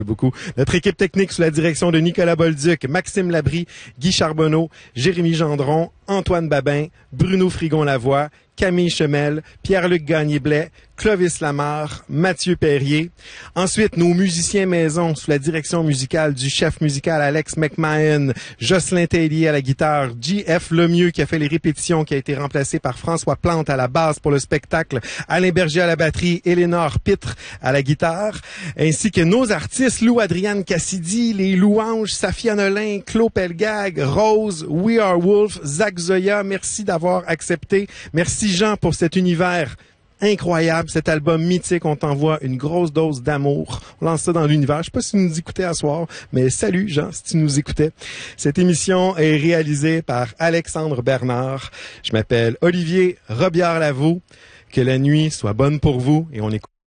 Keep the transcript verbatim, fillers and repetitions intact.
Beaucoup. Notre équipe technique sous la direction de Nicolas Bolduc, Maxime Labrie, Guy Charbonneau, Jérémy Gendron, Antoine Babin, Bruno Frigon-Lavoie, Camille Chemel, Pierre-Luc Gagné-Blais, Clovis Lamarre, Mathieu Perrier. Ensuite, nos musiciens maison sous la direction musicale du chef musical Alex McMahon, Jocelyn Taillier à la guitare, J F Lemieux qui a fait les répétitions, qui a été remplacé par François Plante à la basse pour le spectacle, Alain Berger à la batterie, Éléonore Pitre à la guitare, ainsi que nos artistes Lou-Adrienne Cassidy, les Louanges, Safia Nolin, Claude Pelgag, Rose, We Are Wolf, Zach Zoya. Merci d'avoir accepté. Merci Jean pour cet univers incroyable, cet album mythique. On t'envoie une grosse dose d'amour. On lance ça dans l'univers. Je sais pas si tu nous écoutais à soir, mais salut Jean, si tu nous écoutais. Cette émission est réalisée par Alexandre Bernard. Je m'appelle Olivier Robillard-Lavaux. Que la nuit soit bonne pour vous et on écoute.